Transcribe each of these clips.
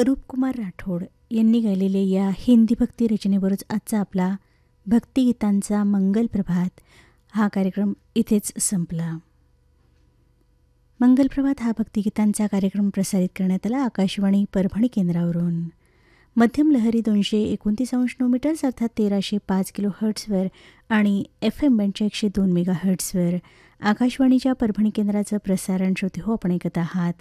रूपकुमार राठोड यांनी गायलेल्या या हिंदी भक्ती रचनेवरच आजचा आपला भक्तिगीतांचा मंगल प्रभात हा कार्यक्रम इथेच संपला. मंगल प्रभात हा भक्तिगीतांचा कार्यक्रम प्रसारित करण्यात आला आकाशवाणी परभणी केंद्रावरून. मध्यम लहरी 229 मीटर्स अर्थात 1305 किलो हर्ट्सवर आणि FM बँडच्या 102 मेगा हर्ट्सवर आकाशवाणीच्या परभणी केंद्राचं प्रसारण श्रोते हो आपण ऐकत आहात.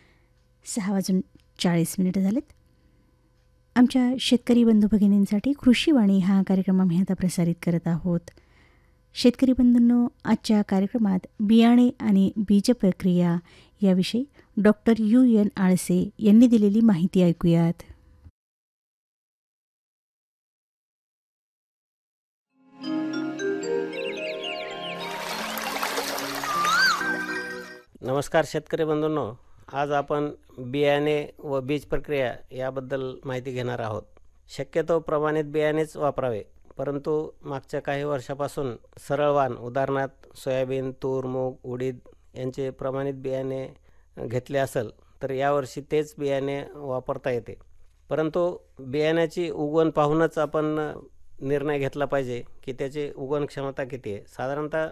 6:40 झालेत. आमच्या शेतकरी बंधू भगिनींसाठी कृषीवाणी हा कार्यक्रम आम्ही आता प्रसारित करत आहोत. शेतकरी बंधूंनो, आजच्या कार्यक्रमात बियाणे आणि बीज प्रक्रिया याविषयी डॉक्टर UN आळसे यांनी दिलेली माहिती ऐकूयात. नमस्कार शेतकरी बंधूंनो, आज आपण बियाणे व बीज प्रक्रिया याबद्दल माहिती घेणार आहोत. शक्यतो प्रमाणित बियाणेच वापरावे, परंतु मागच्या काही वर्षापासून सरळ वाण उदाहरणार्थ सोयाबीन, तूर, मूग, उडीद यांचे प्रमाणित बियाणे घेतले असेल तर यावर्षी तेच बियाणे वापरता येते. परंतु बियाण्याची उगवण पाहूनच आपण निर्णय घेतला पाहिजे की त्याची उगवण क्षमता किती आहे. साधारणतः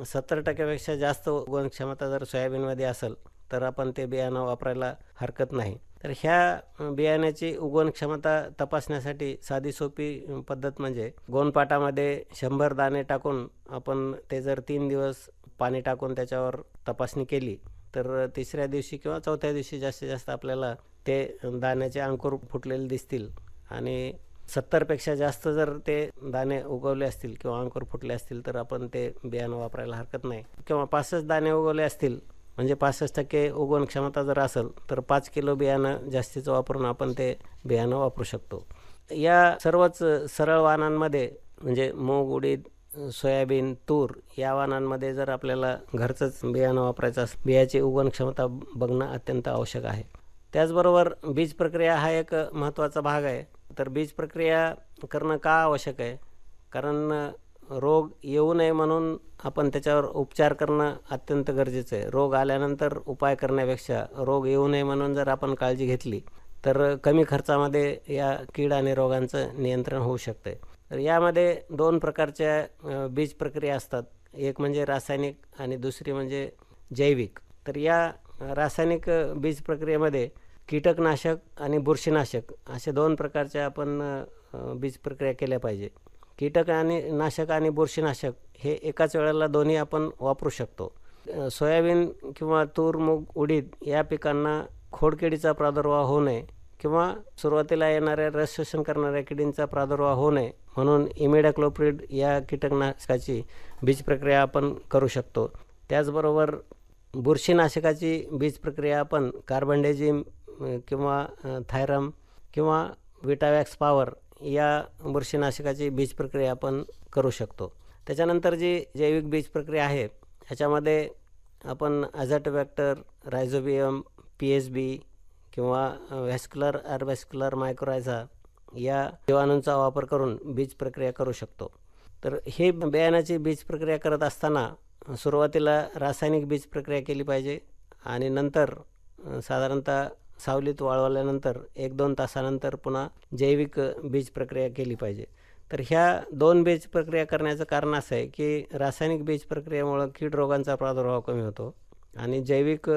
70% जास्त उगवण क्षमता जर सोयाबीनमध्ये असेल तर आपण ते बियाणं वापरायला हरकत नाही. तर ह्या बियाण्याची उगवण क्षमता तपासण्यासाठी साधी सोपी पद्धत म्हणजे गोणपाटामध्ये 100 दाणे टाकून आपण ते जर 3 दिवस पाणी टाकून त्याच्यावर तपासणी केली तर तिसऱ्या दिवशी किंवा चौथ्या दिवशी जास्तीत जास्त आपल्याला ते दाण्याचे अंकुर फुटलेले दिसतील. आणि 70% जास्त जर ते दाणे उगवले असतील किंवा अंकुर फुटले असतील तर आपण ते बियाणं वापरायला हरकत नाही. किंवा 5 दाणे उगवले असतील म्हणजे 65% उगवण क्षमता जर असेल तर 5 किलो बियाणं जास्तीचं वापरून आपण ते बियाणं वापरू शकतो. या सर्वच सरळ वाणांमध्ये म्हणजे मूग, उडीद, सोयाबीन, तूर या वाणांमध्ये जर आपल्याला घरचंच बियाणं वापरायचं असेल बियाची उगवण क्षमता बघणं अत्यंत आवश्यक आहे. त्याचबरोबर बीज प्रक्रिया हा एक महत्त्वाचा भाग आहे. तर बीज प्रक्रिया करणं का आवश्यक आहे? कारण रोग येऊ नये म्हणून आपण त्याच्यावर उपचार करणं अत्यंत गरजेचं आहे. रोग आल्यानंतर उपाय करण्यापेक्षा रोग येऊ नये म्हणून जर आपण काळजी घेतली तर कमी खर्चामध्ये या कीड आणि रोगांचं नियंत्रण होऊ शकते. तर यामध्ये 2 प्रकारच्या बीज प्रक्रिया असतात. एक म्हणजे रासायनिक आणि दुसरी म्हणजे जैविक. तर या रासायनिक बीज प्रक्रियेमध्ये कीटकनाशक आणि बुरशीनाशक असे 2 प्रकारच्या आपण बीज प्रक्रिया केल्या पाहिजे. कीटक आणि नाशक आणि बुरशीनाशक हे एकाच वेळेला दोन्ही आपण वापरू शकतो. सोयाबीन किंवा तूर, मूग, उडीद या पिकांना खोडकिडीचा प्रादुर्भाव होऊ नये किंवा सुरुवातीला येणाऱ्या रस शोषण करणाऱ्या किडींचा प्रादुर्भाव होऊ नये म्हणून इमिडाक्लोप्रिड या कीटकनाशकाची बीज प्रक्रिया आपण करू शकतो. त्याचबरोबर बुरशीनाशकाची बीज प्रक्रिया आपण कार्बनडेजिम किंवा थायरम किंवा विटावॅक्स पॉवर या बुरशीनाशकाची बीज प्रक्रिया आपण करू शकतो. त्याच्यानंतर जी जैविक बीज प्रक्रिया आहे ह्याच्यामध्ये आपण ॲझोटोबॅक्टर, रायझोबियम, PSB किंवा व्हॅस्क्युलर अर्व्हॅस्क्युलर मायक्रोरायझा या जीवाणूंचा वापर करून बीज प्रक्रिया करू शकतो. तर हे बियाण्याची बीज प्रक्रिया करत असताना सुरुवातीला रासायनिक बीज प्रक्रिया केली पाहिजे आणि नंतर साधारणतः सावलीत वाळवल्यानंतर 1-2 तासानंतर पुन्हा जैविक बीज प्रक्रिया केली पाहिजे. तर ह्या 2 बीज प्रक्रिया करण्याचं कारण असं आहे की रासायनिक बीज प्रक्रियेमुळं कीड रोगांचा प्रादुर्भाव कमी होतो आणि जैविक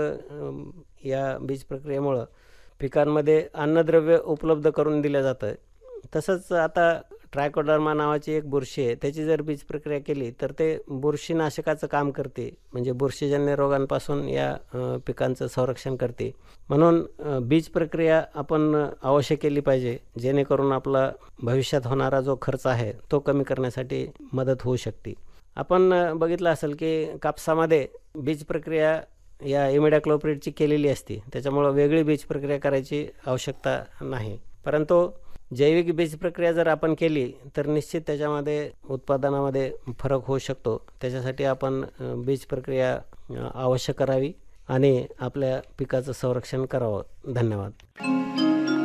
या बीज प्रक्रियेमुळं पिकांमध्ये अन्नद्रव्य उपलब्ध करून दिलं जातं. तसंच आता ट्रायकोडर्मा नावाची एक बुरशी आहे, त्याची जर बीज प्रक्रिया केली तर ते बुरशीनाशकाचं काम करते, म्हणजे बुरशीजन्य रोगांपासून या पिकांचं संरक्षण करते. म्हणून बीज प्रक्रिया आपण अवश्य केली पाहिजे जेणेकरून आपला भविष्यात होणारा जो खर्च आहे तो कमी करण्यासाठी मदत होऊ शकते. आपण बघितलं असेल की कापसामध्ये बीज प्रक्रिया या इमिडाक्लोप्रिडची केलेली असते, त्याच्यामुळं वेगळी बीज प्रक्रिया करायची आवश्यकता नाही. परंतु जैविक बीज प्रक्रिया जर आपण केली तर निश्चित त्याच्यामध्ये उत्पादनामध्ये फरक होऊ शकतो. त्याच्यासाठी आपण बीज प्रक्रिया अवश्य करावी आणि आपल्या पिकाचं संरक्षण करावं. धन्यवाद.